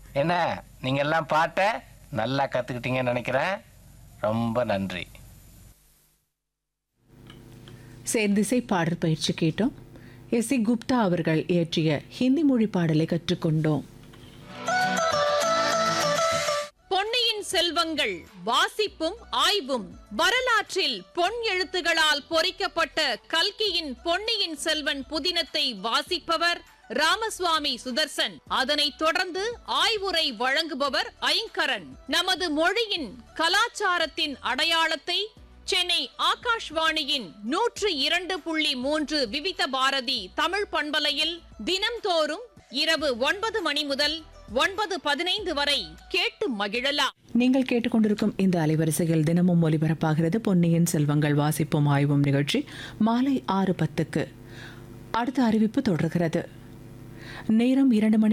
என்ன நீங்க எல்லாம் பாட்டை நல்லா கத்துக்கிட்டீங்கன்னு நினைக்கிறேன். ரொம்ப நன்றி. சேர்ந்திசை பாடல் பயிற்சி கேட்டோம். எஸ் சி குப்தா அவர்கள் இயற்றிய ஹிந்தி மொழி பாடலை கற்றுக்கொண்டோம். பொன்னியின் செல்வங்கள் வாசிப்பும் ஆய்வும். வரலாற்றில் பொன் எழுத்துகளால் பொறிக்கப்பட்ட கல்கியின் பொன்னியின் செல்வன் புதினத்தை வாசிப்பவர் ராமசுவாமி சுதர்சன். அதனைத் தொடர்ந்து ஆய்வுரை வழங்குபவர் ஐங்கரன். நமது மொழியின் கலாச்சாரத்தின் அடையாளத்தை சென்னை ஆகாஷ்வாணியின் 102.3 விவித பாரதி தமிழ் பண்பலையில் தினம்தோறும் இரவு 9 மணி முதல் 9:15 வரை கேட்டு மகிழலாம். நீங்கள் கேட்டுக்கொண்டிருக்கும் இந்த அலைவரிசையில் தினமும் ஒலிபரப்பாகிறது பொன்னியின் செல்வங்கள் வாசிப்பும் ஆய்வும் நிகழ்ச்சி. மாலை 6:10க்கு அடுத்த அறிவிப்பு தொடர்கிறது. நேரம்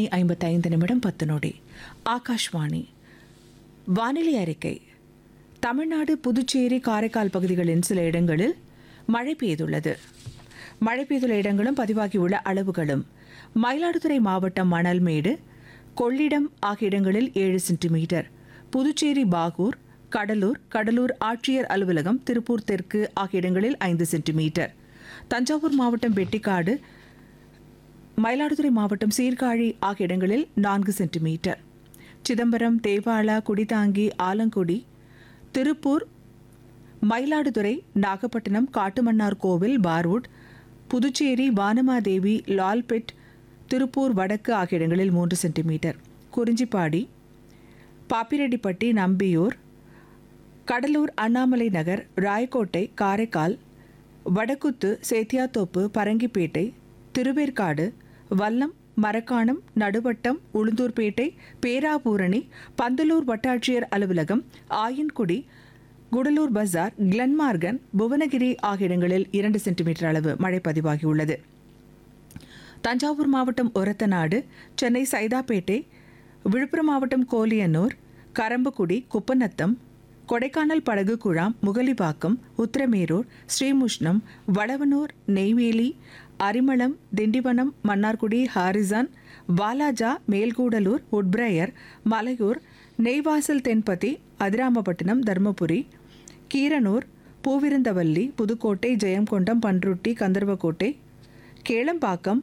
2:55 ஆகாஷ்வாணி. வானிலை அறிக்கை. தமிழ்நாடு, புதுச்சேரி, காரைக்கால் பகுதிகளின் சில இடங்களில் மழை பெய்துள்ளது. மழை பெய்துள்ள இடங்களும் பதிவாகியுள்ள அளவுகளும்: மயிலாடுதுறை மாவட்டம் மணல்மேடு, கொள்ளிடம் ஆகிய இடங்களில் 7 சென்டிமீட்டர், புதுச்சேரி பாகூர், கடலூர் ஆட்சியர் அலுவலகம், திருப்பூர் தெற்கு ஆகிய இடங்களில் 5 சென்டிமீட்டர், தஞ்சாவூர் மாவட்டம் வெட்டிக்காடு, மயிலாடுதுறை மாவட்டம் சீர்காழி ஆகிய இடங்களில் 4 சென்டிமீட்டர், சிதம்பரம், தேவாலா, குடிதாங்கி, ஆலங்குடி, திருப்பூர், மயிலாடுதுறை, நாகப்பட்டினம், காட்டுமன்னார் கோவில், பார்வுட், புதுச்சேரி, வானமாதேவி, லால்பெட், திருப்பூர் வடக்கு ஆகிய இடங்களில் 3 சென்டிமீட்டர், குறிஞ்சிப்பாடி, பாப்பிரெட்டிப்பட்டி, நம்பியூர், கடலூர், அண்ணாமலை நகர், ராயக்கோட்டை, காரைக்கால், வடக்குத்து, சேத்தியாத்தோப்பு, பரங்கிப்பேட்டை, திருவேற்காடு, வல்லம், மரக்காணம், நடுவட்டம், உளுந்தூர்பேட்டை, பேராபூரணி, பந்தலூர் வட்டாட்சியர் அலுவலகம், ஆயன்குடி, குடலூர் பஜார், கிளன்மார்கன், புவனகிரி ஆகிய இடங்களில் 2 சென்டிமீட்டர் அளவு மழை பதிவாகியுள்ளது. தஞ்சாவூர் மாவட்டம் ஒரத்தநாடு, சென்னை சைதாப்பேட்டை, விழுப்புரம் மாவட்டம் கோலியனூர், கரம்பக்குடி, குப்பநத்தம், கொடைக்கானல் படகு குழாம், முகலிவாக்கம், உத்திரமேரூர், ஸ்ரீமுஷ்ணம், வடவனூர், நெய்வேலி, அரிமளம், திண்டிவனம், மன்னார்குடி, ஹாரிசான், வாலாஜா, மேல்கூடலூர், உட்பிரையர், மலையூர், நெய்வாசல், தென்பதி, அதிராமப்பட்டினம், தர்மபுரி, கீரனூர், பூவிருந்தவல்லி, புதுக்கோட்டை, ஜெயங்கொண்டம், பன்ருட்டி, கந்தர்வக்கோட்டை, கேளம்பாக்கம்,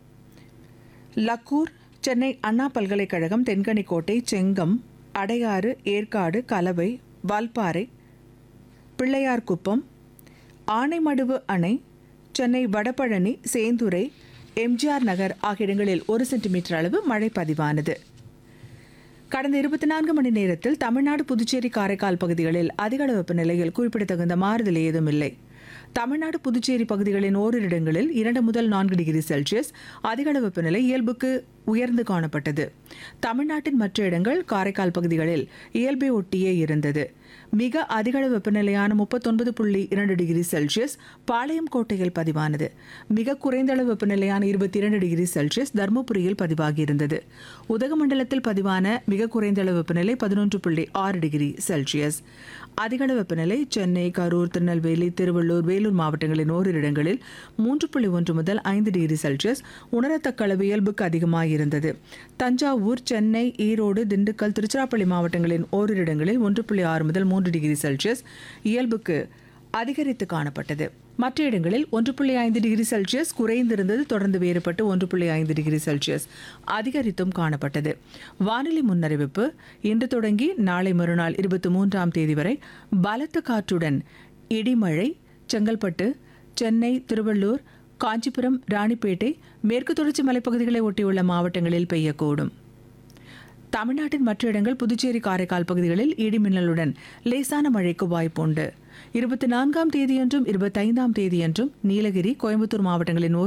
லக்கூர், சென்னை அண்ணா பல்கலைக்கழகம், தென்கனிக்கோட்டை, செங்கம், அடையாறு, ஏற்காடு, கலவை, வால்பாறை, பிள்ளையார்குப்பம், ஆனைமடுவு அணை, சென்னை வடபழனி, சேந்துரை, எம்ஜிஆர் நகர் ஆகிய இடங்களில் 1 சென்டிமீட்டர் அளவு மழை பதிவானது. கடந்த 24 மணி நேரத்தில் தமிழ்நாடு, புதுச்சேரி, காரைக்கால் பகுதிகளில் அதிகளவு வெப்பநிலையில் குறிப்பிடத்தகுந்த மாறுதல் ஏதும் இல்லை. தமிழ்நாடு, புதுச்சேரி பகுதிகளின் ஓரிரு இடங்களில் 2 முதல் 4 டிகிரி செல்சியஸ் அதிகளவு வெப்பநிலை இயல்புக்கு உயர்ந்து காணப்பட்டது. தமிழ்நாட்டின் மற்ற இடங்கள், காரைக்கால் பகுதிகளில் இயல்பை ஒட்டியே இருந்தது. மிக அதிகளவு வெப்பநிலையான 39.2 டிகிரி செல்சியஸ் பாளையம் கோட்டையில் பதிவானது. மிக குறைந்த அளவு வெப்பநிலையான 22 டிகிரி செல்சியஸ் தர்மபுரியில் பதிவாகியிருந்தது. உதகமண்டலத்தில் பதிவான மிக குறைந்த அளவு வெப்பநிலை 11.6 டிகிரி செல்சியஸ். அதிகளவு வெப்பநிலை சென்னை, கரூர், திருநெல்வேலி, திருவள்ளூர், வேலூர் மாவட்டங்களின் ஓரிரு இடங்களில் 3.1 முதல் 5 டிகிரி செல்சியஸ் உணரத்தக்க அளவு இயல்புக்கு அதிகமாகியிருந்தது. தஞ்சாவூர், சென்னை, ஈரோடு, திண்டுக்கல், திருச்சிராப்பள்ளி மாவட்டங்களின் ஓரிரு இடங்களில் 1.6 முதல் 3 டிகிரி செல்சியஸ் இயல்புக்கு அதிகரித்து காணப்பட்டது. மற்ற இடங்களில் 1.5 டிகிரி செல்சியஸ் குறைந்திருந்தது தொடர்ந்து வேறுபட்டு 1.5 டிகிரி செல்சியஸ் அதிகரித்தும் காணப்பட்டது. வானிலை முன்னறிவிப்பு. இன்று தொடங்கி நாளை மறுநாள் 23ஆம் தேதி வரை பலத்த காற்றுடன் இடிமழை செங்கல்பட்டு, சென்னை, திருவள்ளூர், காஞ்சிபுரம், ராணிப்பேட்டை, மேற்கு தொடர்ச்சி மலைப்பகுதிகளை ஒட்டியுள்ள மாவட்டங்களில் பெய்யக்கூடும். தமிழ்நாட்டின் மற்ற இடங்கள், புதுச்சேரி, காரைக்கால் பகுதிகளில் இடிமின்னலுடன் லேசான மழைக்கு வாய்ப்புண்டு. 24ஆம் தேதியன்றும் 25ஆம் தேதியன்றும் நீலகிரி, கோயம்புத்தூர் மாவட்டங்களின்